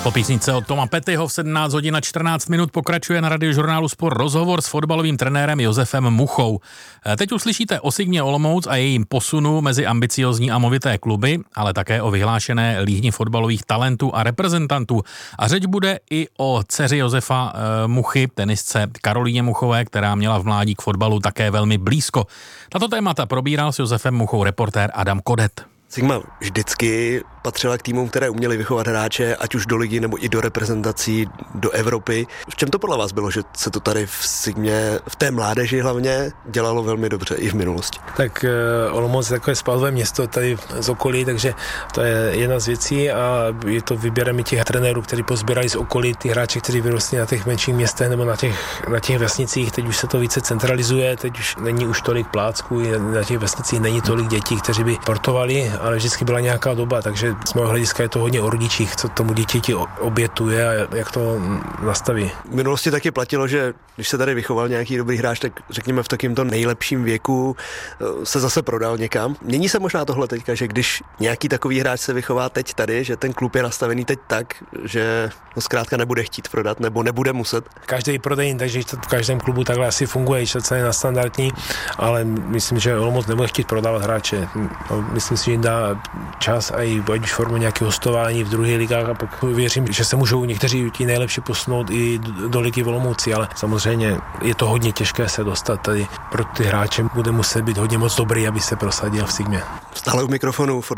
Po písničce od Toma Pettyho v 17 hodin a 14 minut pokračuje na Radiožurnálu Sport rozhovor s fotbalovým trenérem Josefem Muchou. Teď uslyšíte o Sigmě Olomouc a jejím posunu mezi ambiciozní a movité kluby, ale také o vyhlášené líhni fotbalových talentů a reprezentantů. A řeč bude i o dceři Josefa Muchy, tenistce Karolíně Muchové, která měla v mládí k fotbalu také velmi blízko. Tato témata probíral s Josefem Muchou reportér Adam Kodet. Sigma vždycky patřila k týmům, které uměly vychovat hráče, ať už do ligy nebo i do reprezentací, do Evropy. V čem to podle vás bylo, že se to tady v Sigmě, v té mládeži hlavně, dělalo velmi dobře i v minulosti? Tak Olomouc je takové spádové město tady z okolí, takže to je jedna z věcí a je to výběrem i těch trenérů, kteří pozbírali z okolí ty hráče, kteří vyrostli na těch menších městech nebo na těch vesnicích. Teď už se to více centralizuje, teď už není už tolik plácků, na těch vesnicích není tolik dětí, kteří by sportovali, ale vždycky byla nějaká doba, takže z mého hlediska je to hodně o rodičích, co tomu dítěti obětuje a jak to nastaví. V minulosti taky platilo, že když se tady vychoval nějaký dobrý hráč, tak řekněme v takýmto nejlepším věku se zase prodal někam. Mění se možná tohle teďka, že když nějaký takový hráč se vychová teď tady, že ten klub je nastavený teď tak, že ho zkrátka nebude chtít prodat nebo nebude muset? Každý prodejní, takže to v každém klubu takhle asi funguje, že to je nadstandardní, ale myslím, že Olomouc nebude chtít prodávat hráče. Myslím si, že jim dá čas a i ať už formu nějaké hostování v druhých ligách a pak věřím, že se můžou někteří ti nejlepší posunout i do ligy v Olomouci, ale samozřejmě je to hodně těžké se dostat tady. Pro ty hráče bude muset být hodně moc dobrý, aby se prosadil v Sigmě. Stále u mikrofonu